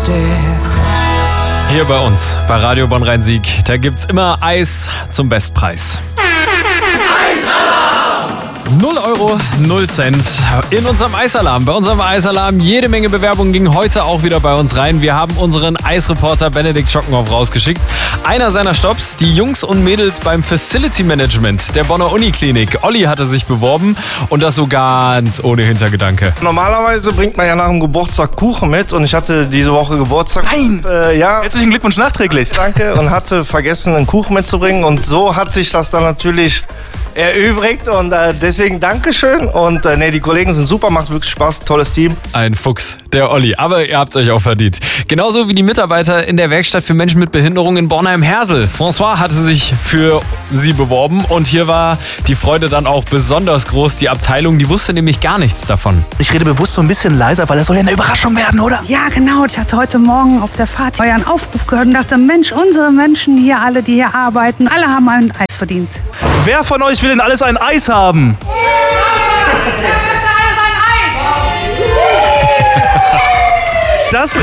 Hier bei uns, bei Radio Bonn-Rhein-Sieg, da gibt's immer Eis zum Bestpreis. 0 Euro, 0 Cent in unserem Eisalarm. Bei unserem Eisalarm jede Menge Bewerbungen ging heute auch wieder bei uns rein. Wir haben unseren Eisreporter Benedikt Schockenhoff rausgeschickt. Einer seiner Stops, die Jungs und Mädels beim Facility Management der Bonner Uniklinik. Olli hatte sich beworben und das so ganz ohne Hintergedanke. Normalerweise bringt man ja nach dem Geburtstag Kuchen mit und ich hatte diese Woche Geburtstag. Nein! Ja. Herzlichen Glückwunsch nachträglich. Danke und hatte vergessen, einen Kuchen mitzubringen und so hat sich das dann natürlich erübrigt und deswegen Dankeschön und die Kollegen sind super, macht wirklich Spaß, tolles Team. Ein Fuchs, der Olli, aber ihr habt es euch auch verdient. Genauso wie die Mitarbeiter in der Werkstatt für Menschen mit Behinderung in Bornheim-Hersel. François hatte sich für sie beworben und hier war die Freude dann auch besonders groß. Die Abteilung, die wusste nämlich gar nichts davon. Ich rede bewusst so ein bisschen leiser, weil das soll ja eine Überraschung werden, oder? Ja, genau. Ich hatte heute Morgen auf der Fahrt euren Aufruf gehört und dachte, Mensch, unsere Menschen hier, alle, die hier arbeiten, alle haben ein Eis verdient. Wer von euch will denn alles ein Eis haben? Ja!